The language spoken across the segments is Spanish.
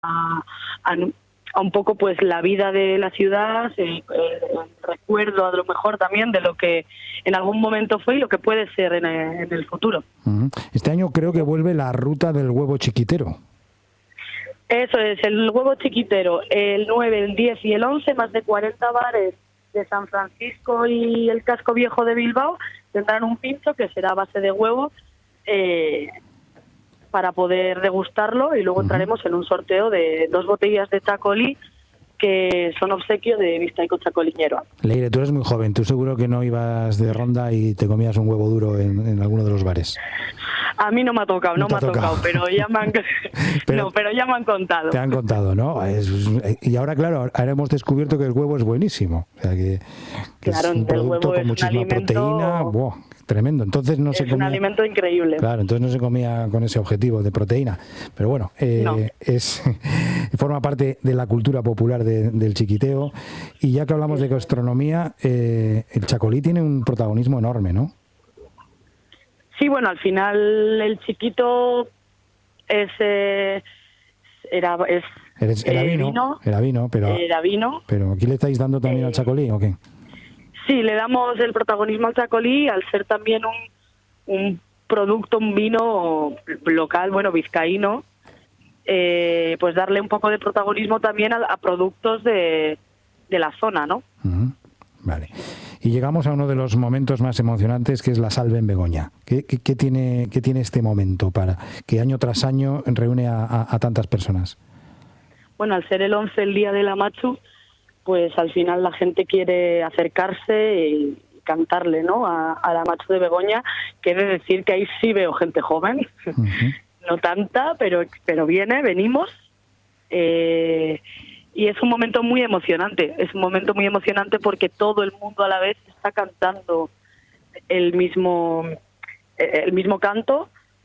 a un poco pues la vida de la ciudad, el recuerdo a lo mejor también de lo que en algún momento fue y lo que puede ser en el futuro. Este año creo que vuelve la ruta del huevo chiquitero. Eso es, el huevo chiquitero, el 9, el 10 y el 11, más de 40 bares de San Francisco y el Casco Viejo de Bilbao tendrán un pincho que será a base de huevo para poder degustarlo, y luego entraremos en un sorteo de 2 botellas de Chacolí que son obsequio de Bizkaiko Txakoliñeroa. Leire, tú eres muy joven, tú seguro que no ibas de ronda y te comías un huevo duro en alguno de los bares. A mí no me ha tocado, pero ya me han, pero ya me han contado. Te han contado, ¿no? Y ahora, claro, ahora hemos descubierto que el huevo es buenísimo. O sea, que claro, es un producto con muchísima proteína. ¡Wow! Tremendo. Entonces no se comía. Es un alimento increíble. Claro, entonces no se comía con ese objetivo de proteína. Pero bueno, no. Forma parte de la cultura popular del chiquiteo. Y ya que hablamos de gastronomía, el chacolí tiene un protagonismo enorme, ¿no? Sí, bueno, al final el chiquito era vino, pero ¿aquí le estáis dando también al chacolí o qué? Sí, le damos el protagonismo al chacolí al ser también un producto, un vino local, bueno, vizcaíno, pues darle un poco de protagonismo también a productos de la zona, ¿no? Vale. Y llegamos a uno de los momentos más emocionantes, que es la Salve en Begoña. ¿Qué tiene este momento para que año tras año reúne a tantas personas? Bueno, al ser el 11 el día de la Machu, pues al final la gente quiere acercarse y cantarle, ¿no? A la Machu de Begoña, que he de decir que ahí sí veo gente joven, no tanta, pero venimos. Y es un momento muy emocionante, porque todo el mundo a la vez está cantando el mismo canto,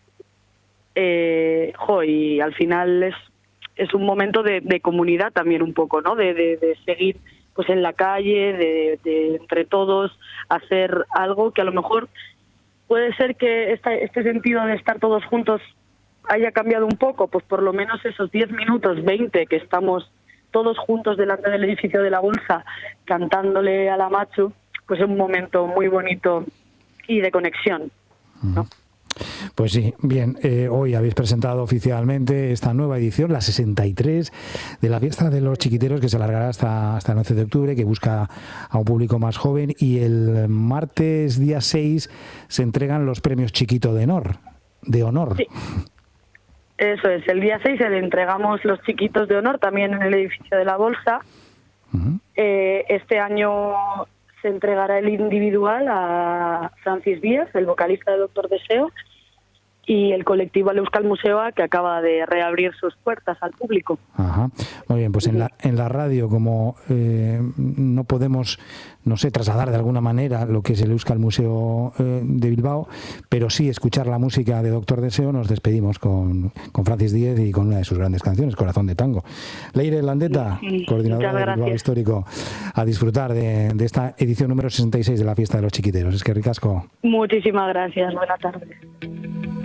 y al final es un momento de comunidad también un poco, ¿no? De seguir pues en la calle, de entre todos hacer algo que a lo mejor puede ser que este sentido de estar todos juntos haya cambiado un poco, pues por lo menos esos 10 minutos, 20 que estamos todos juntos delante del edificio de la Bolsa cantándole a la Machu, pues es un momento muy bonito y de conexión, ¿no? Pues sí, bien, hoy habéis presentado oficialmente esta nueva edición, la 63, de la Fiesta de los Chiquiteros, que se alargará hasta el 11 de octubre, que busca a un público más joven, y el martes día 6 se entregan los premios Chiquito de honor. Sí. Eso es, el día 6 le entregamos los Chiquitos de honor también en el edificio de la Bolsa. Este año se entregará el individual a Francis Díaz, el vocalista de Doctor Deseo, y el colectivo Euskal Museoa, que acaba de reabrir sus puertas al público. Ajá. Muy bien, pues en la radio, como no podemos, no sé, trasladar de alguna manera lo que es el Euskal Museo de Bilbao, pero sí escuchar la música de Doctor Deseo, nos despedimos con Francis Díez y con una de sus grandes canciones, Corazón de Tango. Leire Landeta, coordinadora del Bilbao Histórico, a disfrutar de esta edición número 66 de la Fiesta de los Chiquiteros. Es que ricasco. Muchísimas gracias, buenas tardes.